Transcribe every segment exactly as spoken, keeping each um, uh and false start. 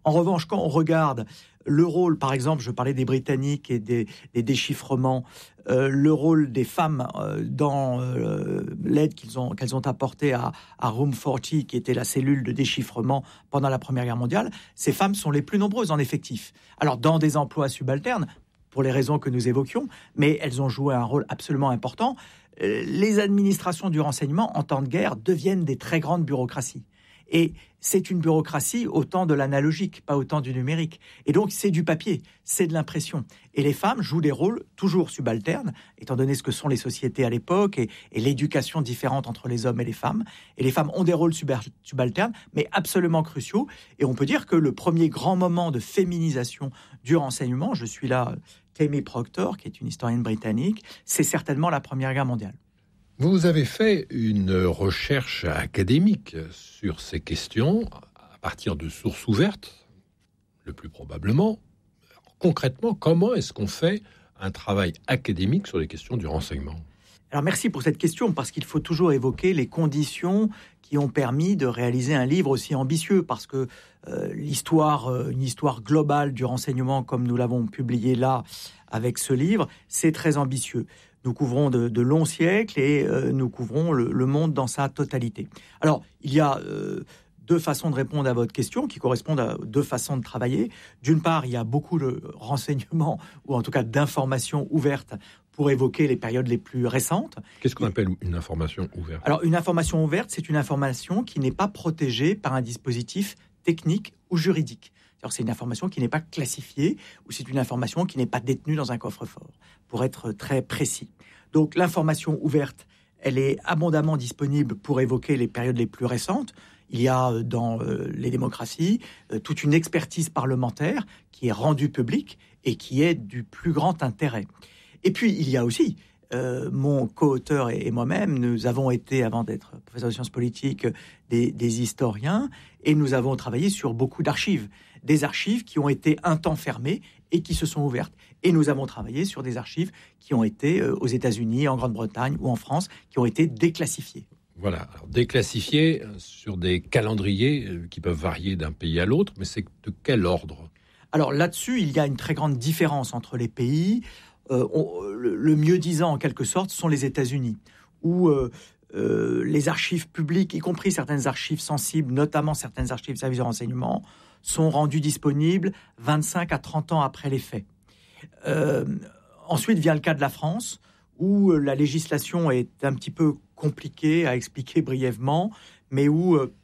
En revanche, quand on regarde le rôle, par exemple, je parlais des Britanniques et des, des déchiffrements, euh, le rôle des femmes euh, dans euh, l'aide qu'ils ont, qu'elles ont apportée à, à Room quarante, qui était la cellule de déchiffrement pendant la Première Guerre mondiale, ces femmes sont les plus nombreuses en effectif. Alors, dans des emplois subalternes, pour les raisons que nous évoquions, mais elles ont joué un rôle absolument important. Euh, les administrations du renseignement, en temps de guerre, deviennent des très grandes bureaucraties. Et c'est une bureaucratie au temps de l'analogique, pas au temps du numérique. Et donc, c'est du papier, c'est de l'impression. Et les femmes jouent des rôles toujours subalternes, étant donné ce que sont les sociétés à l'époque et, et l'éducation différente entre les hommes et les femmes. Et les femmes ont des rôles suber- subalternes, mais absolument cruciaux. Et on peut dire que le premier grand moment de féminisation du renseignement, je suis là, Tammy Proctor, qui est une historienne britannique, c'est certainement la Première Guerre mondiale. Vous avez fait une recherche académique sur ces questions à partir de sources ouvertes, le plus probablement. Concrètement, comment est-ce qu'on fait un travail académique sur les questions du renseignement ? Alors merci pour cette question, parce qu'il faut toujours évoquer les conditions qui ont permis de réaliser un livre aussi ambitieux, parce que euh, l'histoire, euh, une histoire globale du renseignement, comme nous l'avons publié là avec ce livre, c'est très ambitieux. Nous couvrons de, de longs siècles et euh, nous couvrons le, le monde dans sa totalité. Alors, il y a euh, deux façons de répondre à votre question qui correspondent à deux façons de travailler. D'une part, il y a beaucoup de renseignements, ou en tout cas d'informations ouvertes pour évoquer les périodes les plus récentes. Qu'est-ce qu'on appelle une information ouverte ? Alors, une information ouverte, c'est une information qui n'est pas protégée par un dispositif technique ou juridique. Alors, c'est une information qui n'est pas classifiée, ou c'est une information qui n'est pas détenue dans un coffre-fort, pour être très précis. Donc, l'information ouverte, elle est abondamment disponible pour évoquer les périodes les plus récentes. Il y a dans euh, les démocraties euh, toute une expertise parlementaire qui est rendue publique et qui est du plus grand intérêt. Et puis, il y a aussi, euh, mon co-auteur et, et moi-même, nous avons été, avant d'être professeur de sciences politiques, des, des historiens, et nous avons travaillé sur beaucoup d'archives. Des archives qui ont été un temps fermées et qui se sont ouvertes. Et nous avons travaillé sur des archives qui ont été euh, aux États-Unis, en Grande-Bretagne ou en France, qui ont été déclassifiées. Voilà, alors déclassifiées sur des calendriers qui peuvent varier d'un pays à l'autre, mais c'est de quel ordre ? Alors là-dessus, il y a une très grande différence entre les pays. Euh, on, le, le mieux-disant, en quelque sorte, sont les États-Unis, où euh, euh, les archives publiques, y compris certaines archives sensibles, notamment certaines archives services de renseignement, sont rendues disponibles vingt-cinq à trente ans après les faits. Euh, ensuite vient le cas de la France, où la législation est un petit peu compliquée à expliquer brièvement, mais où euh,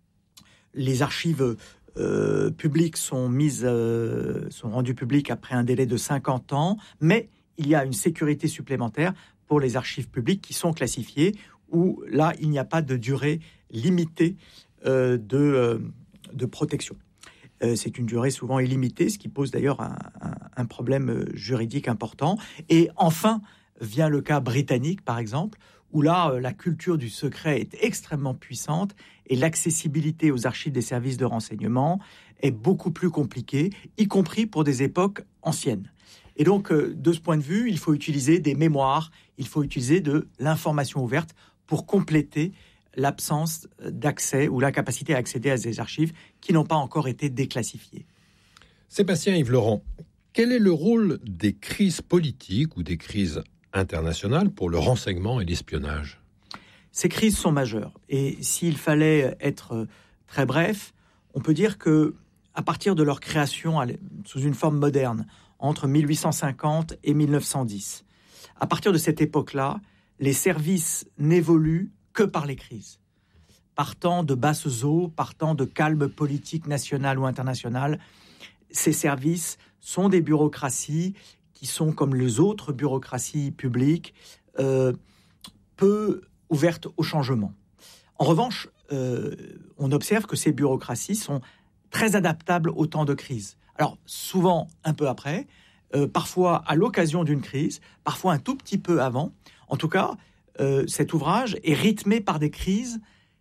les archives euh, publiques sont mises, euh, sont rendues publiques après un délai de cinquante ans, mais il y a une sécurité supplémentaire pour les archives publiques qui sont classifiées, où là, il n'y a pas de durée limitée euh, de, euh, de protection. C'est une durée souvent illimitée, ce qui pose d'ailleurs un, un, un problème juridique important. Et enfin, vient le cas britannique, par exemple, où là, la culture du secret est extrêmement puissante et l'accessibilité aux archives des services de renseignement est beaucoup plus compliquée, y compris pour des époques anciennes. Et donc, de ce point de vue, il faut utiliser des mémoires, il faut utiliser de l'information ouverte pour compléter l'absence d'accès ou l'incapacité à accéder à ces archives qui n'ont pas encore été déclassifiées. Sébastien Yves Laurent, quel est le rôle des crises politiques ou des crises internationales pour le renseignement et l'espionnage ? Ces crises sont majeures. Et s'il fallait être très bref, on peut dire que à partir de leur création sous une forme moderne, entre mille huit cent cinquante et mille neuf cent dix, à partir de cette époque-là, les services n'évoluent que par les crises. Partant de basses eaux, partant de calme politique national ou international, ces services sont des bureaucraties qui sont, comme les autres bureaucraties publiques, euh, peu ouvertes au changement. En revanche, euh, on observe que ces bureaucraties sont très adaptables au temps de crise. Alors, souvent un peu après, euh, parfois à l'occasion d'une crise, parfois un tout petit peu avant. En tout cas, Euh, cet ouvrage est rythmé par des crises,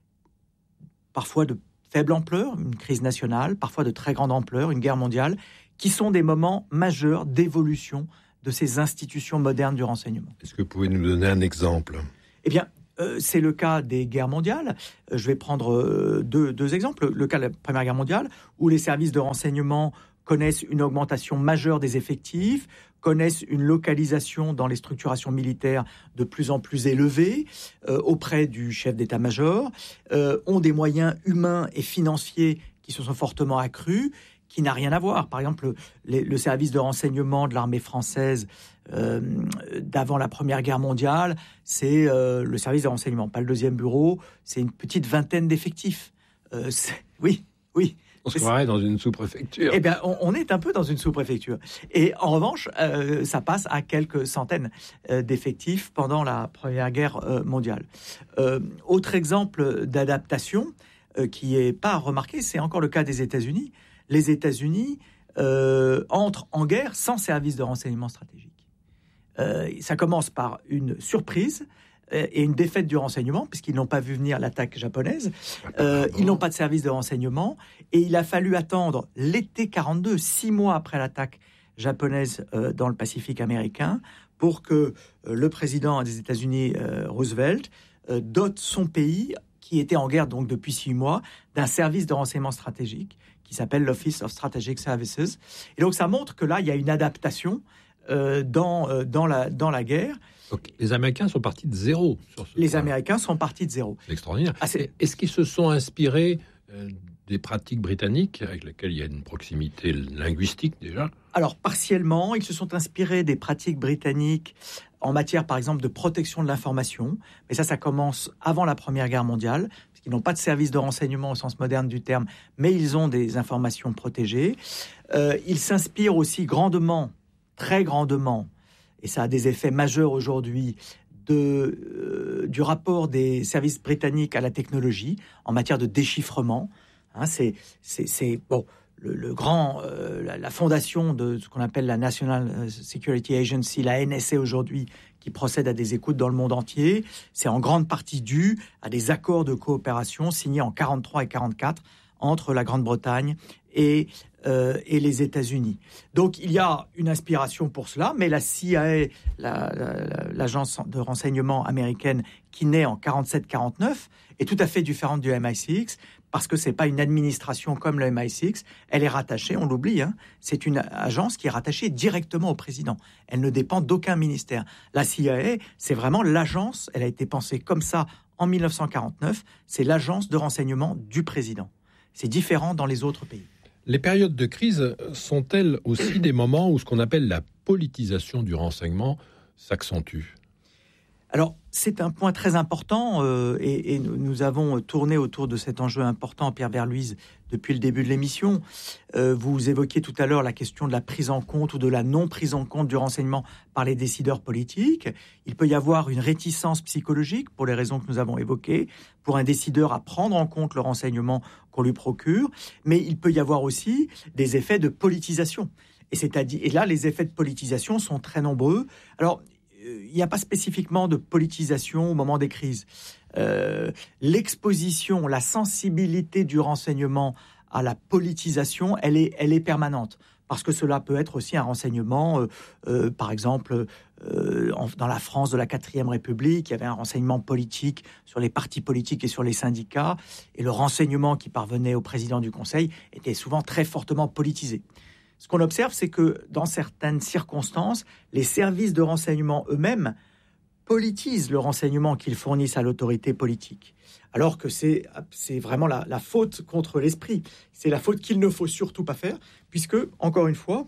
parfois de faible ampleur, une crise nationale, parfois de très grande ampleur, une guerre mondiale, qui sont des moments majeurs d'évolution de ces institutions modernes du renseignement. Est-ce que vous pouvez nous donner un exemple ? Eh bien, euh, c'est le cas des guerres mondiales. Euh, je vais prendre euh, deux, deux exemples. Le cas de la Première Guerre mondiale, où les services de renseignement connaissent une augmentation majeure des effectifs, connaissent une localisation dans les structurations militaires de plus en plus élevée euh, auprès du chef d'état-major, euh, ont des moyens humains et financiers qui se sont fortement accrus, qui n'a rien à voir. Par exemple, les, le service de renseignement de l'armée française euh, d'avant la Première Guerre mondiale, c'est euh, le service de renseignement, pas le deuxième bureau, c'est une petite vingtaine d'effectifs. Euh, c'est, oui, oui. On se croirait dans une sous-préfecture. Eh bien, on, on est un peu dans une sous-préfecture. Et en revanche, euh, ça passe à quelques centaines euh, d'effectifs pendant la Première Guerre euh, mondiale. Euh, autre exemple d'adaptation euh, qui n'est pas remarqué, c'est encore le cas des États-Unis. Les États-Unis euh, entrent en guerre sans service de renseignement stratégique. Euh, ça commence par une surprise et une défaite du renseignement, puisqu'ils n'ont pas vu venir l'attaque japonaise. Euh, ils n'ont pas de service de renseignement. Et il a fallu attendre l'été quarante-deux, six mois après l'attaque japonaise euh, dans le Pacifique américain, pour que euh, le président des États-Unis, euh, Roosevelt, euh, dote son pays, qui était en guerre donc depuis six mois, d'un service de renseignement stratégique qui s'appelle l'Office of Strategic Services. Et donc ça montre que là, il y a une adaptation euh, dans, euh, dans, la, dans la guerre. Donc, les Américains sont partis de zéro. Sur ce les point. Américains sont partis de zéro. C'est extraordinaire. Ah, c'est... Est-ce qu'ils se sont inspirés euh, des pratiques britanniques, avec lesquelles il y a une proximité linguistique déjà ? Alors, partiellement, ils se sont inspirés des pratiques britanniques en matière, par exemple, de protection de l'information. Mais ça, ça commence avant la Première Guerre mondiale, parce qu'ils n'ont pas de service de renseignement au sens moderne du terme, mais ils ont des informations protégées. Euh, ils s'inspirent aussi grandement, très grandement, et ça a des effets majeurs aujourd'hui, de, euh, du rapport des services britanniques à la technologie en matière de déchiffrement. Hein, c'est, c'est, c'est bon, le, le grand, euh, la, la fondation de ce qu'on appelle la National Security Agency, la N S A aujourd'hui, qui procède à des écoutes dans le monde entier. C'est en grande partie dû à des accords de coopération signés en quarante-trois et quarante-quatre entre la Grande-Bretagne et, euh, et les États-Unis. Donc il y a une inspiration pour cela, mais la C I A, la, la, l'agence de renseignement américaine qui naît en quarante-sept quarante-neuf, est tout à fait différente du M I six, parce que c'est pas une administration comme le M I six, elle est rattachée, on l'oublie, hein, c'est une agence qui est rattachée directement au président. Elle ne dépend d'aucun ministère. La C I A, c'est vraiment l'agence, elle a été pensée comme ça en dix-neuf cent quarante-neuf, c'est l'agence de renseignement du président. C'est différent dans les autres pays. Les périodes de crise sont-elles aussi des moments où ce qu'on appelle la politisation du renseignement s'accentue ? Alors, c'est un point très important euh, et, et nous avons tourné autour de cet enjeu important, Pierre Verluise, depuis le début de l'émission. Euh, vous évoquiez tout à l'heure la question de la prise en compte ou de la non-prise en compte du renseignement par les décideurs politiques. Il peut y avoir une réticence psychologique, pour les raisons que nous avons évoquées, pour un décideur à prendre en compte le renseignement qu'on lui procure, mais il peut y avoir aussi des effets de politisation. Et, c'est-à-dire, et là, les effets de politisation sont très nombreux. Alors, il n'y a pas spécifiquement de politisation au moment des crises. Euh, l'exposition, la sensibilité du renseignement à la politisation, elle est, elle est permanente. Parce que cela peut être aussi un renseignement, euh, euh, par exemple, euh, en, dans la France de la quatrième République, il y avait un renseignement politique sur les partis politiques et sur les syndicats, et le renseignement qui parvenait au président du Conseil était souvent très fortement politisé. Ce qu'on observe, c'est que dans certaines circonstances, les services de renseignement eux-mêmes politisent le renseignement qu'ils fournissent à l'autorité politique. Alors que c'est, c'est vraiment la, la faute contre l'esprit. C'est la faute qu'il ne faut surtout pas faire, puisque, encore une fois,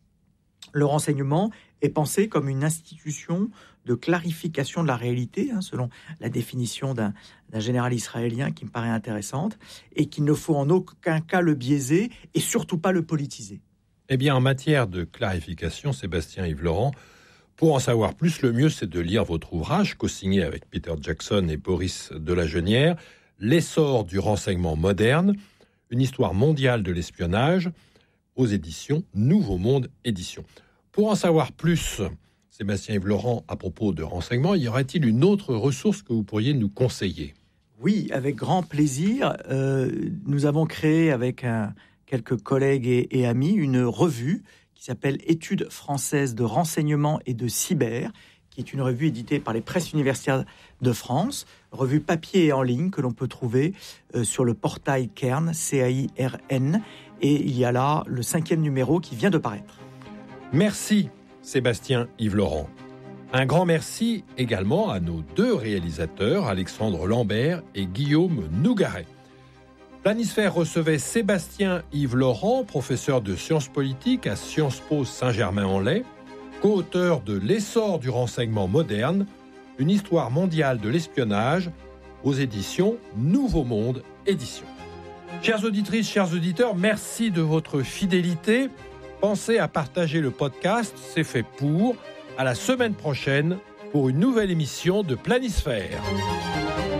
le renseignement est pensé comme une institution de clarification de la réalité, hein, selon la définition d'un, d'un général israélien qui me paraît intéressante, et qu'il ne faut en aucun cas le biaiser et surtout pas le politiser. Eh bien, en matière de clarification, Sébastien Yves Laurent, pour en savoir plus, le mieux, c'est de lire votre ouvrage, co-signé avec Peter Jackson et Boris Delagenière, « L'essor du renseignement moderne, une histoire mondiale de l'espionnage » aux éditions Nouveau Monde Éditions. Pour en savoir plus, Sébastien Yves Laurent, à propos de renseignement, y aurait-il une autre ressource que vous pourriez nous conseiller ? Oui, avec grand plaisir. Euh, nous avons créé avec un... quelques collègues et, et amis, une revue qui s'appelle « Études françaises de renseignement et de cyber », qui est une revue éditée par les presses universitaires de France, revue papier et en ligne que l'on peut trouver euh, sur le portail Cairn, C A I R N, et il y a là le cinquième numéro qui vient de paraître. Merci Sébastien Yves Laurent. Un grand merci également à nos deux réalisateurs, Alexandre Lambert et Guillaume Nougaret. Planisphère recevait Sébastien Yves Laurent, professeur de sciences politiques à Sciences Po Saint-Germain-en-Laye, co-auteur de L'essor du renseignement moderne, une histoire mondiale de l'espionnage, aux éditions Nouveau Monde Éditions. Chères auditrices, chers auditeurs, merci de votre fidélité. Pensez à partager le podcast, c'est fait pour. À la semaine prochaine pour une nouvelle émission de Planisphère.